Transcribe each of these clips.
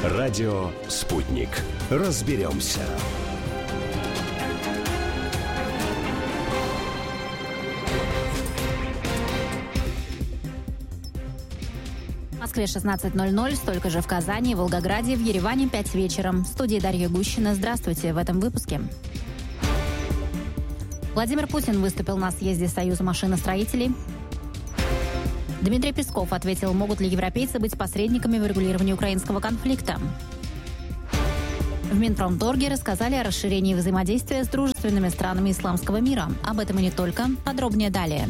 Радио «Спутник». Разберемся. В Москве 16:00, столько же в Казани, Волгограде, в Ереване 5 вечера. В студии Дарья Гущина. Здравствуйте в этом выпуске. Владимир Путин выступил на съезде Союза машиностроителей. Дмитрий Песков ответил, могут ли европейцы быть посредниками в регулировании украинского конфликта. В Минпромторге рассказали о расширении взаимодействия с дружественными странами исламского мира. Об этом и не только. Подробнее далее.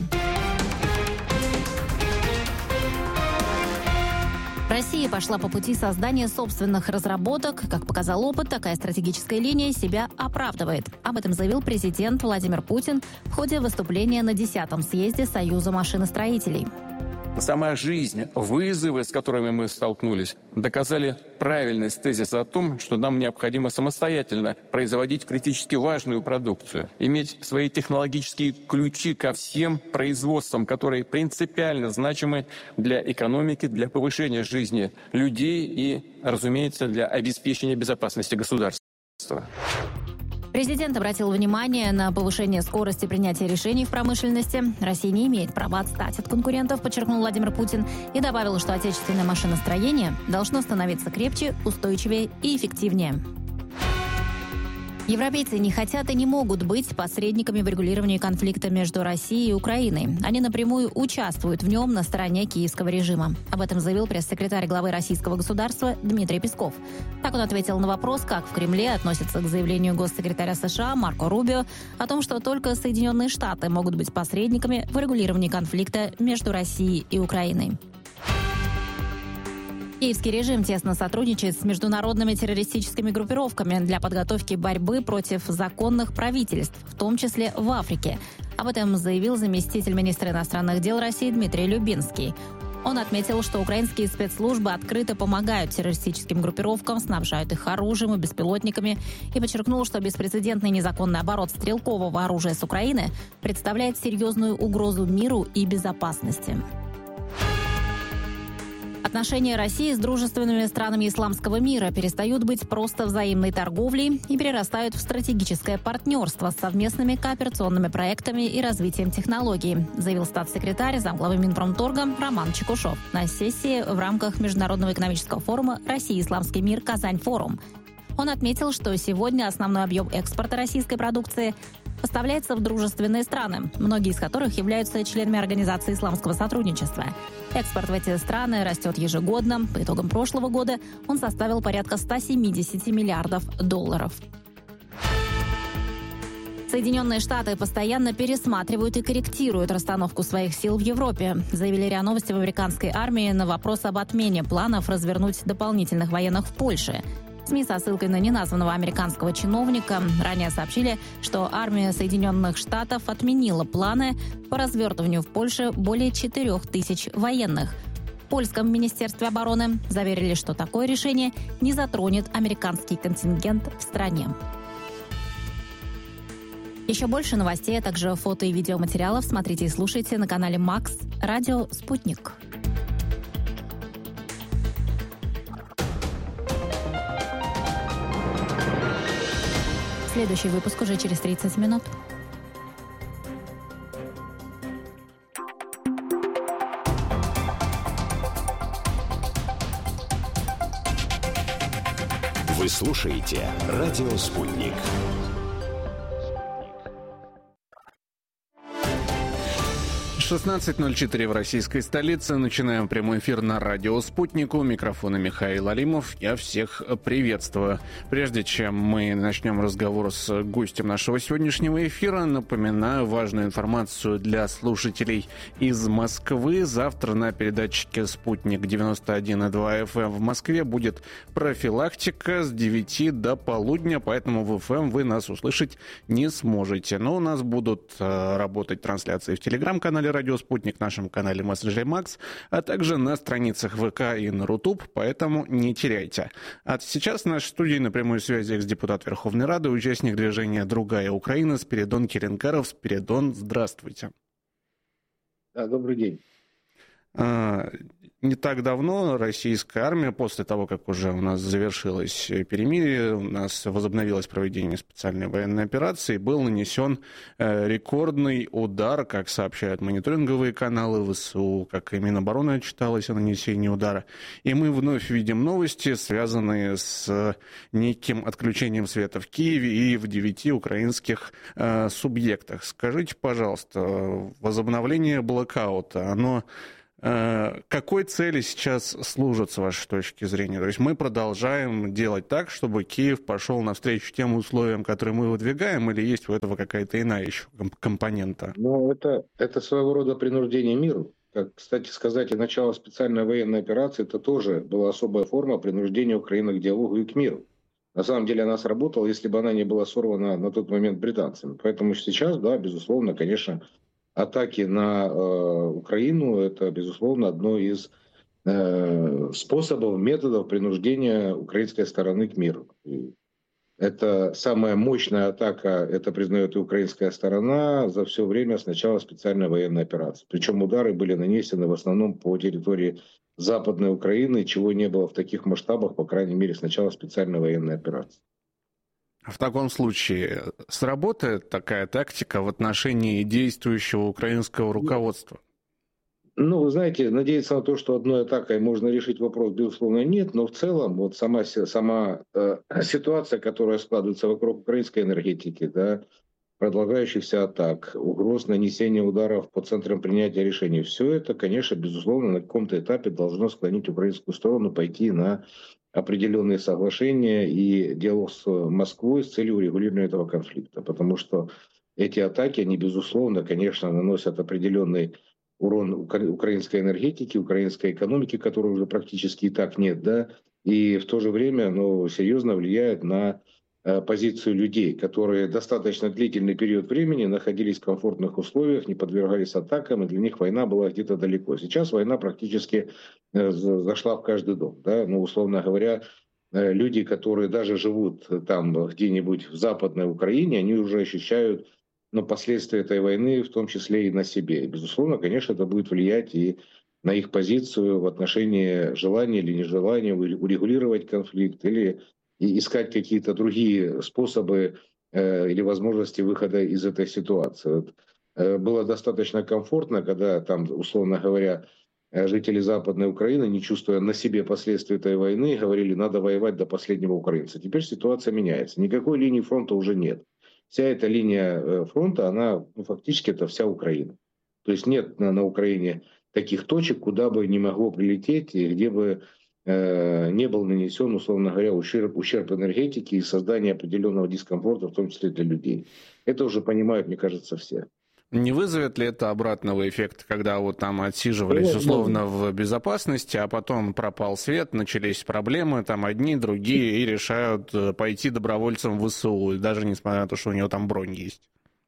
Россия пошла по пути создания собственных разработок. Как показал опыт, такая стратегическая линия себя оправдывает. Об этом заявил президент Владимир Путин в ходе выступления на 10-м съезде Союза машиностроителей. Сама жизнь, вызовы, с которыми мы столкнулись, доказали правильность тезиса о том, что нам необходимо самостоятельно производить критически важную продукцию, иметь свои технологические ключи ко всем производствам, которые принципиально значимы для экономики, для повышения жизни людей и, разумеется, для обеспечения безопасности государства. Президент обратил внимание на повышение скорости принятия решений в промышленности. Россия не имеет права отстать от конкурентов, подчеркнул Владимир Путин, и добавил, что отечественное машиностроение должно становиться крепче, устойчивее и эффективнее. Европейцы не хотят и не могут быть посредниками в регулировании конфликта между Россией и Украиной. Они напрямую участвуют в нем на стороне киевского режима. Об этом заявил пресс-секретарь главы российского государства Дмитрий Песков. Так он ответил на вопрос, как в Кремле относятся к заявлению госсекретаря США Марко Рубио о том, что только Соединенные Штаты могут быть посредниками в регулировании конфликта между Россией и Украиной. Киевский режим тесно сотрудничает с международными террористическими группировками для подготовки борьбы против законных правительств, в том числе в Африке. Об этом заявил заместитель министра иностранных дел России Дмитрий Любинский. Он отметил, что украинские спецслужбы открыто помогают террористическим группировкам, снабжают их оружием и беспилотниками, и подчеркнул, что беспрецедентный незаконный оборот стрелкового оружия с Украины представляет серьезную угрозу миру и безопасности. Отношения России с дружественными странами исламского мира перестают быть просто взаимной торговлей и перерастают в стратегическое партнерство с совместными кооперационными проектами и развитием технологий, заявил статс-секретарь замглавы Минпромторга Роман Чекушев на сессии в рамках Международного экономического форума «Россия. Исламский мир. Казань-форум». Он отметил, что сегодня основной объем экспорта российской продукции поставляется в дружественные страны, многие из которых являются членами Организации исламского сотрудничества. Экспорт в эти страны растет ежегодно. По итогам прошлого года он составил порядка 170 миллиардов долларов. Соединенные Штаты постоянно пересматривают и корректируют расстановку своих сил в Европе, заявили РИА Новости в американской армии на вопрос об отмене планов развернуть дополнительных военных в Польше. СМИ со ссылкой на неназванного американского чиновника ранее сообщили, что армия Соединенных Штатов отменила планы по развертыванию в Польше более 4000 военных. В польском министерстве обороны заверили, что такое решение не затронет американский контингент в стране. Еще больше новостей, а также фото и видеоматериалов смотрите и слушайте на канале Макс Радио «Спутник». Следующий выпуск уже через 30 минут. Вы слушаете «Радио Спутник». — 16:04 в российской столице. Начинаем прямой эфир на радио «Спутник». У микрофона Михаил Алимов. Я всех приветствую. Прежде чем мы начнем разговор с гостем нашего сегодняшнего эфира, напоминаю важную информацию для слушателей из Москвы. Завтра на передатчике «Спутник» 91,2 FM в Москве будет профилактика с 9 до полудня, поэтому в FM вы нас услышать не сможете. Но у нас будут работать трансляции в телеграм-канале «Радио Спутник», в нашем канале мессенджере Макс, а также на страницах ВК и на Рутуб, поэтому не теряйте. А сейчас в нашей студии на прямой связи экс-депутат Верховной Рады, участник движения «Другая Украина» Спиридон Керенкаров. Спиридон, здравствуйте. Да, добрый день. Не так давно российская армия, после того, как уже у нас завершилось перемирие, у нас возобновилось проведение специальной военной операции, был нанесен рекордный удар, как сообщают мониторинговые каналы ВСУ, как и Минобороны отчиталось о нанесении удара. И мы вновь видим новости, связанные с неким отключением света в Киеве и в 9 украинских субъектах. Скажите, пожалуйста, возобновление блэкаута, оно какой цели сейчас служит, с вашей точки зрения? То есть мы продолжаем делать так, чтобы Киев пошел навстречу тем условиям, которые мы выдвигаем, или есть у этого какая-то иная еще компонента? Ну, это своего рода принуждение миру. Как, кстати сказать, и начало специальной военной операции, это тоже была особая форма принуждения Украины к диалогу и к миру. На самом деле она сработала, если бы она не была сорвана на тот момент британцами. Поэтому сейчас, да, безусловно, конечно, атаки на Украину – это, безусловно, одно из способов, методов принуждения украинской стороны к миру. И это самая мощная атака, это признает и украинская сторона, за все время с начала специальной военной операции. Причем удары были нанесены в основном по территории Западной Украины, чего не было в таких масштабах, по крайней мере, с начала специальной военной операции. В таком случае сработает такая тактика в отношении действующего украинского руководства? Ну, вы знаете, надеяться на то, что одной атакой можно решить вопрос, безусловно, нет. Но в целом вот сама ситуация, которая складывается вокруг украинской энергетики, да, продолжающихся атак, угроз нанесения ударов по центрам принятия решений, все это, конечно, безусловно, на каком-то этапе должно склонить украинскую сторону пойти на определенные соглашения и диалог с Москвой с целью урегулирования этого конфликта. Потому что эти атаки, они, безусловно, конечно, наносят определенный урон украинской энергетике, украинской экономике, которой уже практически и так нет, да, и в то же время, серьезно влияют на позицию людей, которые достаточно длительный период времени находились в комфортных условиях, не подвергались атакам, и для них война была где-то далеко. Сейчас война практически зашла в каждый дом. Да? Условно говоря, люди, которые даже живут там где-нибудь в Западной Украине, они уже ощущают последствия этой войны, в том числе и на себе. И, безусловно, конечно, это будет влиять и на их позицию в отношении желания или нежелания урегулировать конфликт или и искать какие-то другие способы или возможности выхода из этой ситуации. Было достаточно комфортно, когда там, условно говоря, жители Западной Украины, не чувствуя на себе последствий этой войны, говорили, надо воевать до последнего украинца. Теперь ситуация меняется. Никакой линии фронта уже нет. Вся эта линия фронта, она фактически это вся Украина. То есть нет на Украине таких точек, куда бы не могло прилететь, и где бы не был нанесен, условно говоря, ущерб энергетике и создание определенного дискомфорта, в том числе для людей. Это уже понимают, мне кажется, все. Не вызовет ли это обратного эффекта, когда вот там отсиживались условно в безопасности, а потом пропал свет, начались проблемы, там одни, другие, и решают пойти добровольцем в ВСУ, даже несмотря на то, что у него там бронь есть?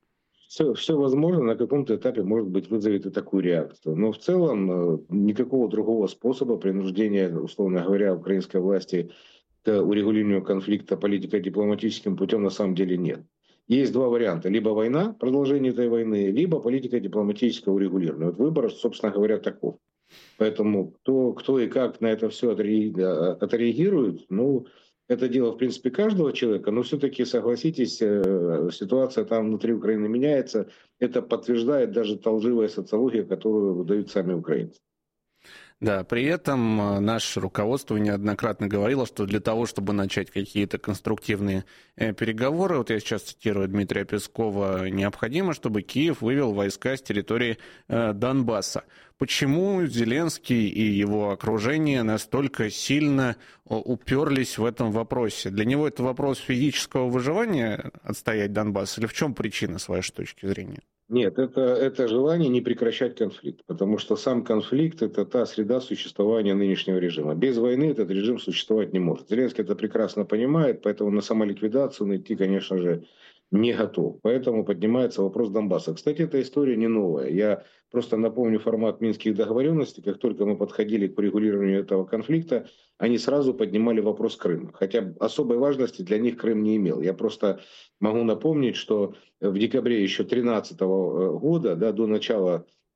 Все возможно, на каком-то этапе, может быть, вызовет и такую реакцию. Но в целом никакого другого способа принуждения, условно говоря, украинской власти к урегулированию конфликта политико-дипломатическим путем на самом деле нет. Есть два варианта. Либо война, продолжение этой войны, либо политико-дипломатическое урегулирование. Вот выбор, собственно говоря, таков. Поэтому кто и как на это все отреагирует, это дело, в принципе, каждого человека, но все-таки, согласитесь, ситуация там внутри Украины меняется. Это подтверждает даже та лживая социология, которую выдают сами украинцы. Да, при этом наше руководство неоднократно говорило, что для того, чтобы начать какие-то конструктивные переговоры, вот я сейчас цитирую Дмитрия Пескова, необходимо, чтобы Киев вывел войска с территории Донбасса. Почему Зеленский и его окружение настолько сильно уперлись в этом вопросе? Для него это вопрос физического выживания, отстоять Донбасс, или в чем причина, с вашей точки зрения? Нет, это желание не прекращать конфликт, потому что сам конфликт – это та среда существования нынешнего режима. Без войны этот режим существовать не может. Зеленский это прекрасно понимает, поэтому на самоликвидацию идти, конечно же, не готов. Поэтому поднимается вопрос Донбасса. Кстати, эта история не новая. Я просто напомню формат Минских договоренностей. Как только мы подходили к урегулированию этого конфликта, они сразу поднимали вопрос Крыма. Хотя особой важности для них Крым не имел. Я просто могу напомнить, что в декабре еще 2013 года, до начала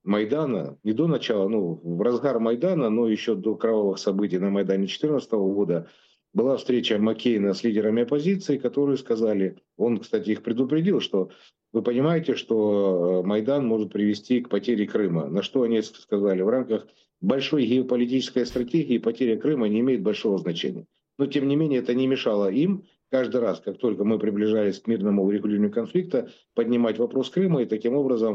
Майдана, не до начала, ну, в разгар Майдана, но еще до кровавых событий на Майдане 2014 года, была встреча Маккейна с лидерами оппозиции, которые сказали, он, кстати, их предупредил, что вы понимаете, что Майдан может привести к потере Крыма. На что они сказали, в рамках большой геополитической стратегии потеря Крыма не имеет большого значения. Но, тем не менее, это не мешало им каждый раз, как только мы приближались к мирному урегулированию конфликта, поднимать вопрос Крыма и таким образом,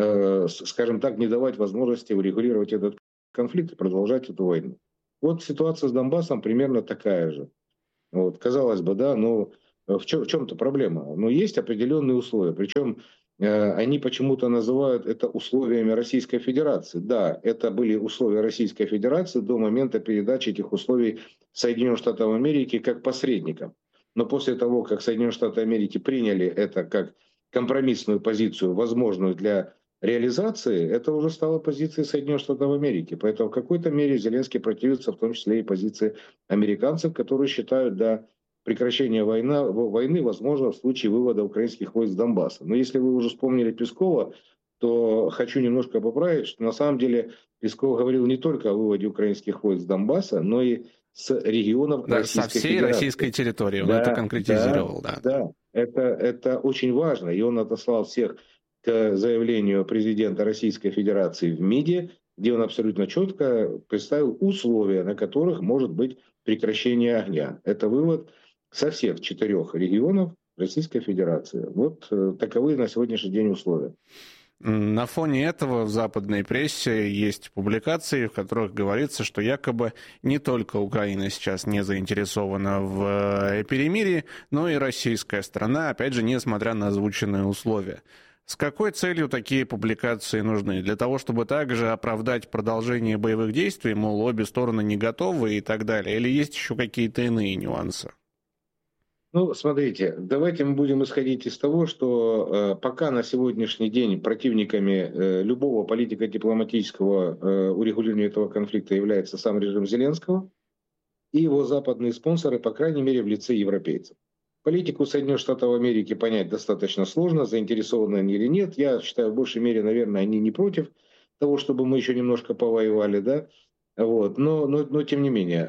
скажем так, не давать возможности урегулировать этот конфликт и продолжать эту войну. Вот ситуация с Донбассом примерно такая же. Вот, казалось бы, да, но в чем-то проблема. Но есть определенные условия. Причем они почему-то называют это условиями Российской Федерации. Да, это были условия Российской Федерации до момента передачи этих условий Соединенным Штатам Америки как посредникам. Но после того, как Соединенные Штаты Америки приняли это как компромиссную позицию, возможную для реализации, это уже стало позицией Соединенных Штатов Америки. Поэтому в какой-то мере Зеленский противится в том числе и позиции американцев, которые считают, да, прекращение войны возможно в случае вывода украинских войск с Донбасса. Но если вы уже вспомнили Пескова, то хочу немножко поправить, что на самом деле Песков говорил не только о выводе украинских войск с Донбасса, но и с регионов Российской со всей Федерации. Российской территории, он да, это конкретизировал. Да. Это очень важно, и он отослал всех к заявлению президента Российской Федерации в МИДе, где он абсолютно четко представил условия, на которых может быть прекращение огня. Это вывод со всех 4 регионов Российской Федерации. Вот таковы на сегодняшний день условия. На фоне этого в западной прессе есть публикации, в которых говорится, что якобы не только Украина сейчас не заинтересована в перемирии, но и российская сторона, опять же, несмотря на озвученные условия. С какой целью такие публикации нужны? Для того, чтобы также оправдать продолжение боевых действий, мол, обе стороны не готовы и так далее? Или есть еще какие-то иные нюансы? Ну, смотрите, давайте мы будем исходить из того, что пока на сегодняшний день противниками любого политико-дипломатического урегулирования этого конфликта является сам режим Зеленского и его западные спонсоры, по крайней мере, в лице европейцев. Политику Соединенных Штатов Америки понять достаточно сложно, заинтересованы они или нет. Я считаю, в большей мере, наверное, они не против того, чтобы мы еще немножко повоевали, да. Вот. Но тем не менее,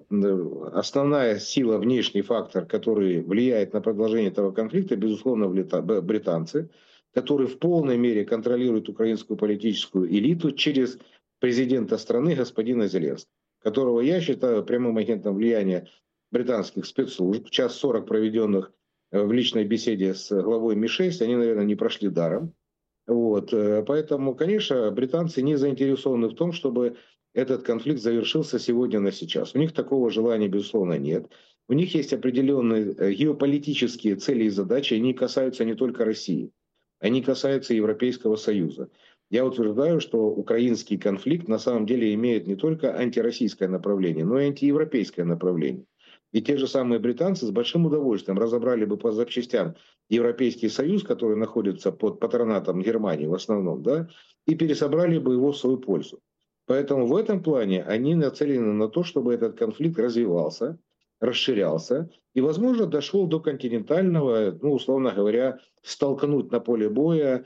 основная сила, внешний фактор, который влияет на продолжение этого конфликта, безусловно, британцы, которые в полной мере контролируют украинскую политическую элиту через президента страны господина Зеленского, которого я считаю прямым агентом влияния британских спецслужб. Час 40 проведенных в личной беседе с главой Ми-6, они, наверное, не прошли даром. Вот. Поэтому, конечно, британцы не заинтересованы в том, чтобы этот конфликт завершился сегодня на сейчас. У них такого желания, безусловно, нет. У них есть определенные геополитические цели и задачи. Они касаются не только России. Они касаются Европейского Союза. Я утверждаю, что украинский конфликт на самом деле имеет не только антироссийское направление, но и антиевропейское направление. И те же самые британцы с большим удовольствием разобрали бы по запчастям Европейский Союз, который находится под патронатом Германии в основном, да, и пересобрали бы его в свою пользу. Поэтому в этом плане они нацелены на то, чтобы этот конфликт развивался, расширялся и, возможно, дошел до континентального, ну, условно говоря, столкнуть на поле боя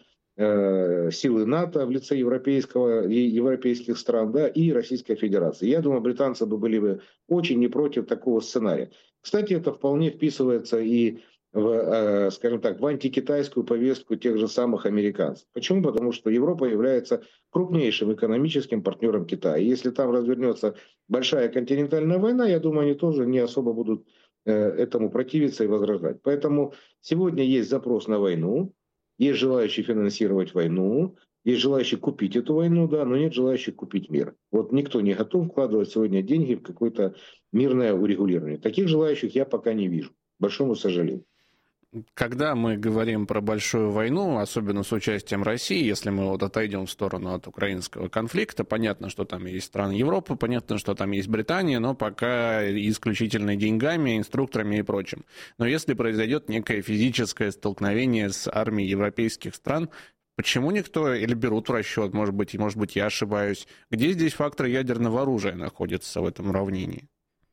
силы НАТО в лице европейских стран, да, и Российской Федерации. Я думаю, британцы были бы очень не против такого сценария. Кстати, это вполне вписывается и в, скажем так, в антикитайскую повестку тех же самых американцев. Почему? Потому что Европа является крупнейшим экономическим партнером Китая. Если там развернется большая континентальная война, я думаю, они тоже не особо будут этому противиться и возражать. Поэтому сегодня есть запрос на войну, есть желающие финансировать войну, есть желающие купить эту войну, да, но нет желающих купить мир. Вот никто не готов вкладывать сегодня деньги в какое-то мирное урегулирование. Таких желающих я пока не вижу, к большому сожалению. Когда мы говорим про большую войну, особенно с участием России, если мы вот отойдем в сторону от украинского конфликта, понятно, что там есть страны Европы, понятно, что там есть Британия, но пока исключительно деньгами, инструкторами и прочим. Но если произойдет некое физическое столкновение с армией европейских стран, почему никто, или берут в расчет, может быть, я ошибаюсь, где здесь фактор ядерного оружия находится в этом уравнении?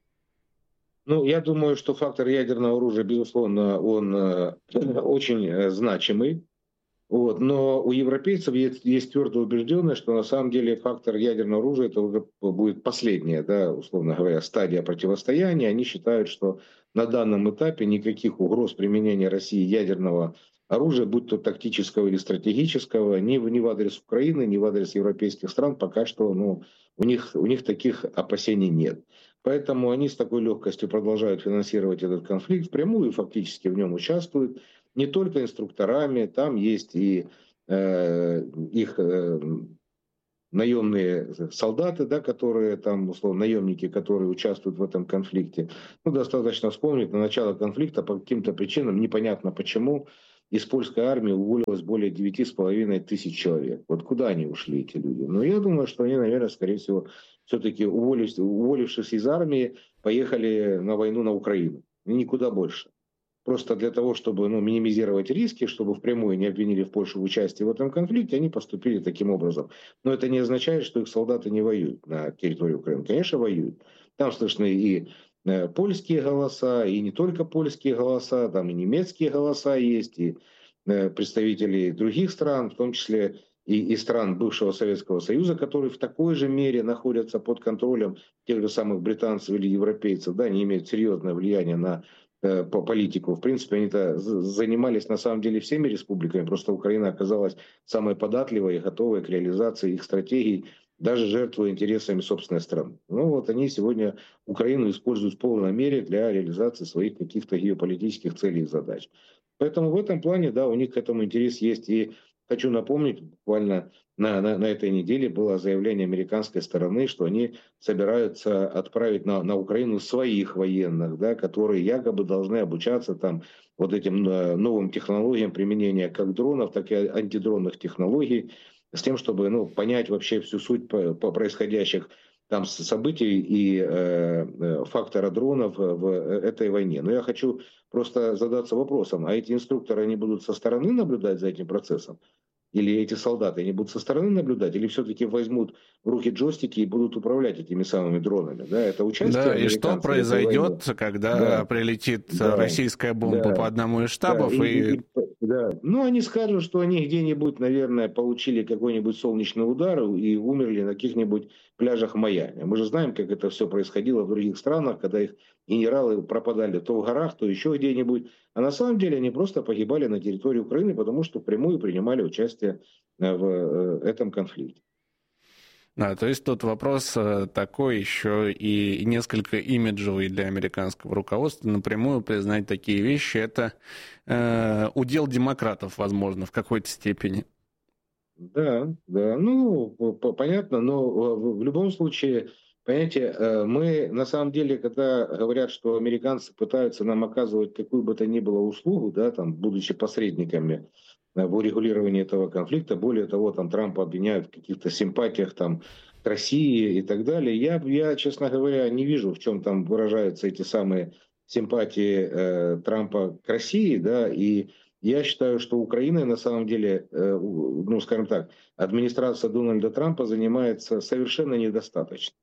Ну, я думаю, что фактор ядерного оружия, безусловно, он очень значимый. Вот. Но у европейцев есть твердая убежденность, что на самом деле фактор ядерного оружия это уже будет последняя, да, условно говоря, стадия противостояния. Они считают, что на данном этапе никаких угроз применения России ядерного оружия, будь то тактического или стратегического, ни в адрес Украины, ни в адрес европейских стран пока что у них таких опасений нет. Поэтому они с такой легкостью продолжают финансировать этот конфликт, впрямую и фактически в нем участвуют. Не только инструкторами, там есть и их наемные солдаты, да, которые там, условно, наемники, которые участвуют в этом конфликте. Ну, достаточно вспомнить, на начало конфликта по каким-то причинам, непонятно почему, из польской армии уволилось более 9,5 тысяч человек. Вот куда они ушли, эти люди? Ну, я думаю, что они, наверное, скорее всего, все-таки уволившись из армии, поехали на войну на Украину. И никуда больше. Просто для того, чтобы минимизировать риски, чтобы впрямую не обвинили в Польшу в участии в этом конфликте, они поступили таким образом. Но это не означает, что их солдаты не воюют на территории Украины. Конечно, воюют. Там слышны и польские голоса, и не только польские голоса, там и немецкие голоса есть, и представители других стран, в том числе и стран бывшего Советского Союза, которые в такой же мере находятся под контролем тех же самых британцев или европейцев, да, они имеют серьезное влияние на по политику. В принципе, они-то занимались на самом деле всеми республиками, просто Украина оказалась самой податливой и готовой к реализации их стратегий, даже жертвуя интересами собственной страны. Ну вот они сегодня Украину используют в полной мере для реализации своих каких-то геополитических целей и задач. Поэтому в этом плане, да, у них к этому интерес есть. И хочу напомнить, буквально на этой неделе было заявление американской стороны, что они собираются отправить на Украину своих военных, да, которые якобы должны обучаться там вот этим новым технологиям применения как дронов, так и антидронных технологий, с тем, чтобы понять вообще всю суть по происходящих там событий и фактора дронов в этой войне. Но я хочу просто задаться вопросом, а эти инструкторы, они будут со стороны наблюдать за этим процессом? Или эти солдаты, они будут со стороны наблюдать, или все-таки возьмут в руки джойстики и будут управлять этими самыми дронами? Да, это участие. Да, и что произойдет, когда прилетит российская бомба по одному из штабов? Да. Ну, они скажут, что они где-нибудь, наверное, получили какой-нибудь солнечный удар и умерли на каких-нибудь пляжах Майами. Мы же знаем, как это все происходило в других странах, когда их генералы пропадали то в горах, то еще где-нибудь. А на самом деле они просто погибали на территории Украины, потому что впрямую принимали участие в этом конфликте. Да, то есть тут вопрос такой еще и несколько имиджевый для американского руководства. Напрямую признать такие вещи – это удел демократов, возможно, в какой-то степени. Да, понятно, но в любом случае, понимаете, мы на самом деле, когда говорят, что американцы пытаются нам оказывать какую бы то ни было услугу, да, там, будучи посредниками в урегулировании этого конфликта, более того, там Трампа обвиняют в каких-то симпатиях там, к России и так далее, я, честно говоря, не вижу, в чем там выражаются эти самые симпатии Трампа к России, да, и я считаю, что Украиной на самом деле, скажем так, администрация Дональда Трампа занимается совершенно недостаточно.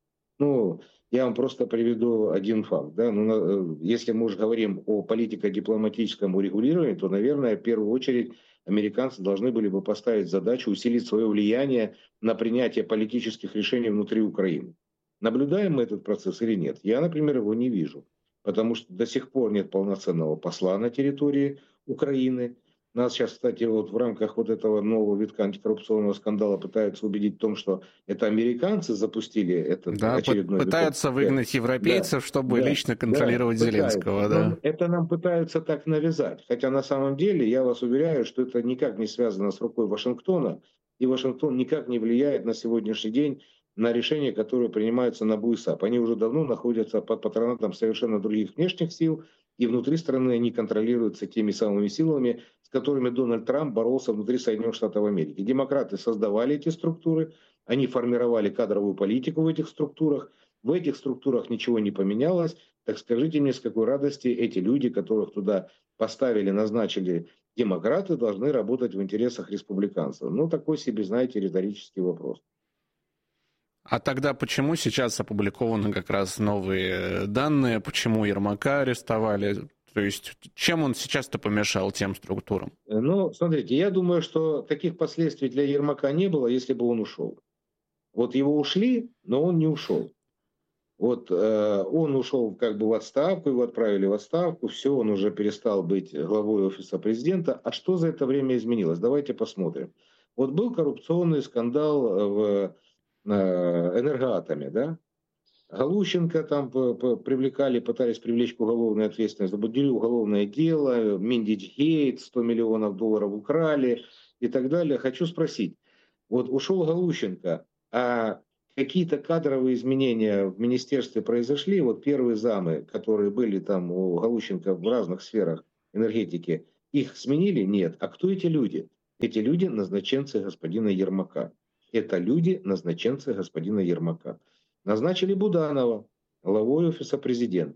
Я вам просто приведу один факт. Да? Если мы уже говорим о политико-дипломатическом урегулировании, то, наверное, в первую очередь американцы должны были бы поставить задачу усилить свое влияние на принятие политических решений внутри Украины. Наблюдаем мы этот процесс или нет? Я, например, его не вижу. Потому что до сих пор нет полноценного посла на территории Украины. Нас сейчас, кстати, в рамках этого нового витка антикоррупционного скандала пытаются убедить в том, что это американцы запустили этот очередной пытаются выгнать европейцев, чтобы лично контролировать Зеленского. Да. Это нам пытаются так навязать. Хотя на самом деле, я вас уверяю, что это никак не связано с рукой Вашингтона. И Вашингтон никак не влияет на сегодняшний день на решения, которые принимаются на БУИСАП. Они уже давно находятся под патронатом совершенно других внешних сил, и внутри страны они контролируются теми самыми силами, с которыми Дональд Трамп боролся внутри Соединенных Штатов Америки. Демократы создавали эти структуры, они формировали кадровую политику в этих структурах. В этих структурах ничего не поменялось. Так скажите мне, с какой радости эти люди, которых туда поставили, назначили демократы, должны работать в интересах республиканцев? Такой себе, знаете, риторический вопрос. А тогда почему сейчас опубликованы как раз новые данные, почему Ермака арестовали? То есть чем он сейчас-то помешал тем структурам? Ну, смотрите, я думаю, что таких последствий для Ермака не было, если бы он ушел. Вот его ушли, но он не ушел. Вот он ушел как бы в отставку, его отправили в отставку, все, он уже перестал быть главой офиса президента. А что за это время изменилось? Давайте посмотрим. Вот был коррупционный скандал в Энергоатоме, да? Галущенко там привлекали, пытались привлечь к уголовной ответственности, возбудили уголовное дело, Миндичгейт, 100 миллионов долларов украли и так далее. Хочу спросить, вот ушел Галущенко, а какие-то кадровые изменения в министерстве произошли? Вот первые замы, которые были там у Галущенко в разных сферах энергетики, их сменили? Нет. А кто эти люди? Эти люди назначенцы господина Ермака. Это люди назначенцы господина Ермака. Назначили Буданова главой офиса президента.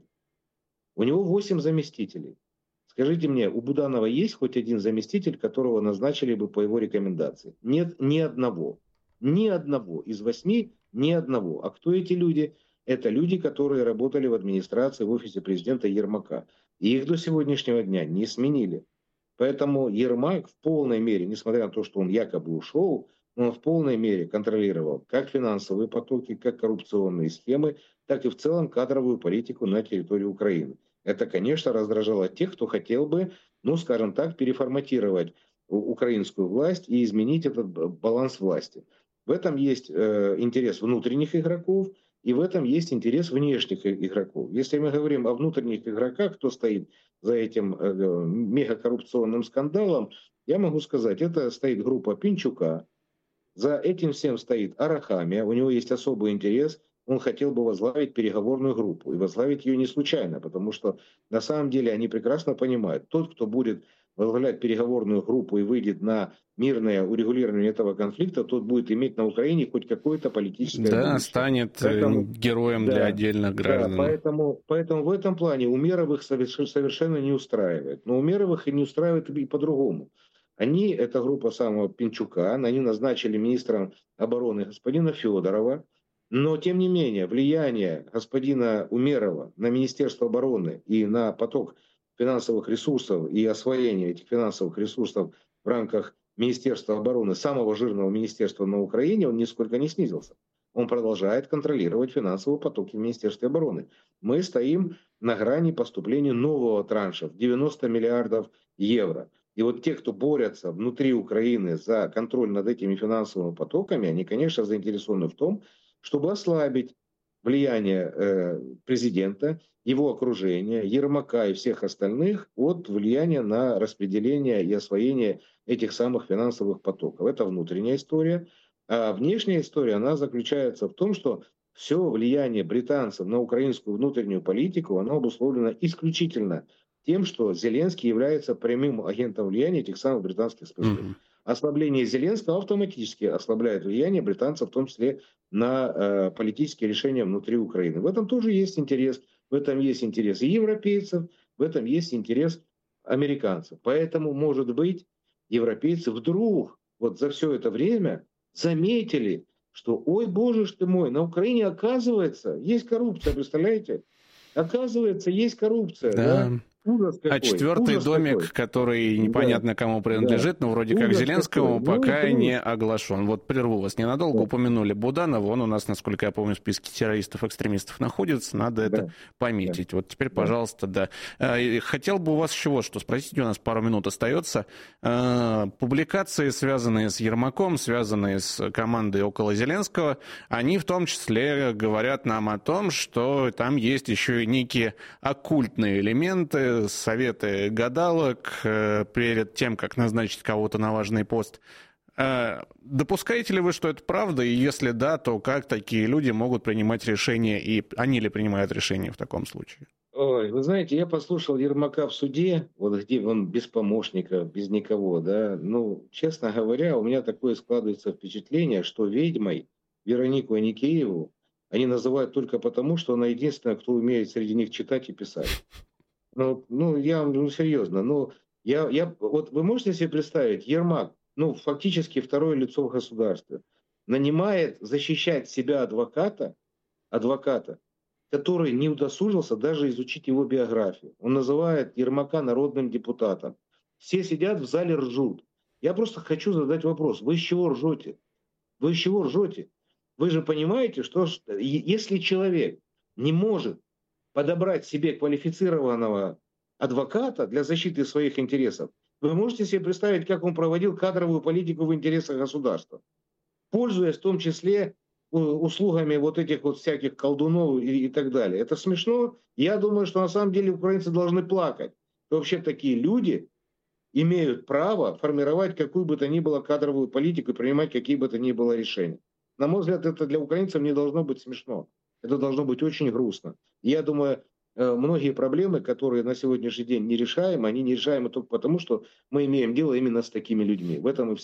У него 8 заместителей. Скажите мне, у Буданова есть хоть один заместитель, которого назначили бы по его рекомендации? Нет, ни одного. Ни одного. Из 8 ни одного. А кто эти люди? Это люди, которые работали в администрации, в офисе президента Ермака. И их до сегодняшнего дня не сменили. Поэтому Ермак в полной мере, несмотря на то, что он якобы ушел, он в полной мере контролировал как финансовые потоки, как коррупционные схемы, так и в целом кадровую политику на территории Украины. Это, конечно, раздражало тех, кто хотел бы, ну, скажем так, переформатировать украинскую власть и изменить этот баланс власти. В этом есть интерес внутренних игроков, и в этом есть интерес внешних игроков. Если мы говорим о внутренних игроках, кто стоит за этим мегакоррупционным скандалом, я могу сказать, это стоит группа Пинчука, за этим всем стоит Арахамия, у него есть особый интерес, он хотел бы возглавить переговорную группу. И возглавить ее не случайно, потому что на самом деле они прекрасно понимают, тот, кто будет возглавлять переговорную группу и выйдет на мирное урегулирование этого конфликта, тот будет иметь на Украине хоть какое-то политическое будущее. Станет героем для отдельных граждан. Да, поэтому в этом плане Умеровых совершенно не устраивает. Но Умеровых и не устраивает и по-другому. Они, эта группа самого Пинчука, они назначили министром обороны господина Федорова, но тем не менее влияние господина Умерова на Министерство обороны и на поток финансовых ресурсов и освоение этих финансовых ресурсов в рамках Министерства обороны, самого жирного министерства на Украине, он нисколько не снизился. Он продолжает контролировать финансовые потоки в Министерстве обороны. Мы стоим на грани поступления нового транша в 90 миллиардов евро. И вот те, кто борются внутри Украины за контроль над этими финансовыми потоками, они, конечно, заинтересованы в том, чтобы ослабить влияние президента, его окружения, Ермака и всех остальных от влияния на распределение и освоение этих самых финансовых потоков. Это внутренняя история. А внешняя история, она заключается в том, что все влияние британцев на украинскую внутреннюю политику, оно обусловлено исключительно тем, что Зеленский является прямым агентом влияния этих самых британских спецслужб. Ослабление Зеленского автоматически ослабляет влияние британцев, в том числе на политические решения внутри Украины. В этом тоже есть интерес. В этом есть интерес и европейцев, в этом есть интерес американцев. Поэтому, может быть, европейцы вдруг вот за все это время заметили, что, ой, боже ж ты мой, на Украине, оказывается, есть коррупция, представляете? Оказывается, есть коррупция. Да. Ужас какой, четвертый домик, какой. Который непонятно кому принадлежит, но вроде ужас как Зеленскому, какой. Пока не оглашен. Вот прерву вас ненадолго, упомянули Буданова, он у нас, насколько я помню, в списке террористов-экстремистов находится, надо это пометить. Вот теперь, пожалуйста, да. Хотел бы у вас еще вот что спросить, у нас пару минут остается. Публикации, связанные с Ермаком, связанные с командой около Зеленского, они в том числе говорят нам о том, что там есть еще и некие оккультные элементы, советы гадалок перед тем, как назначить кого-то на важный пост. Допускаете ли вы, что это правда? И если да, то как такие люди могут принимать решения? И они ли принимают решения в таком случае? Ой, вы знаете, я послушал Ермака в суде, вот где он без помощника, без никого, да. Ну, честно говоря, у меня такое складывается впечатление, что ведьмой Веронику Аникееву они называют только потому, что она единственная, кто умеет среди них читать и писать. Серьезно. Вот вы можете себе представить, Ермак, фактически второе лицо в государстве, нанимает защищать себя адвоката, который не удосужился даже изучить его биографию. Он называет Ермака народным депутатом. Все сидят в зале, ржут. Я просто хочу задать вопрос. Вы с чего ржете? Вы с чего ржете? Вы же понимаете, что если человек не может подобрать себе квалифицированного адвоката для защиты своих интересов, вы можете себе представить, как он проводил кадровую политику в интересах государства, пользуясь в том числе услугами вот этих вот всяких колдунов и так далее. Это смешно. Я думаю, что на самом деле украинцы должны плакать. Вообще такие люди имеют право формировать какую бы то ни было кадровую политику и принимать какие бы то ни было решения. На мой взгляд, это для украинцев не должно быть смешно. Это должно быть очень грустно. Я думаю, многие проблемы, которые на сегодняшний день нерешаемы, они нерешаемы только потому, что мы имеем дело именно с такими людьми. В этом и